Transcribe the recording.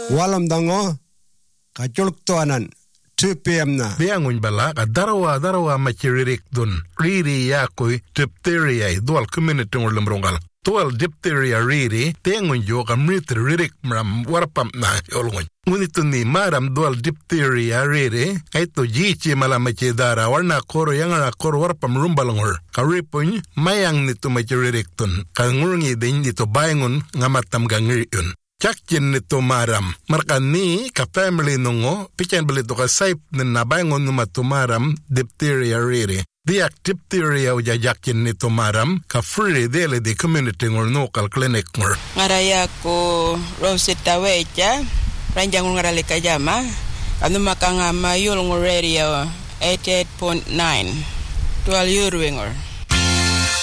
Walam dango kajuluk toanan 2 p.m. na. Biangun bala ka darawa machiririk dun. Riri yakoy diphtheria dual community ngurlum rongal. Dual diphtheria riri tengun yo ka mritir ririk mram warpam na yolngun. Ngunit ni maram dual diphtheria riri ay to jichi malamachi dara warna koro yang na koro warpam rumbalangur. Karipun mayang nito machiririk dun. Kangurngi din dito bayangun ngamatam gangiriun. Chakkin nito maram. Markani ka family nungo, pichen balito ka saip na nabangon numatumaram diphtheria riri. Diak diphtheria uja jakin nito maram ka free dele di community ngor local clinic ngor. Ngaraya ko Rosetta Wecha, ranjang ngarali kajama, anu makanga mayul ngor radio 88.9, 12 year ngor.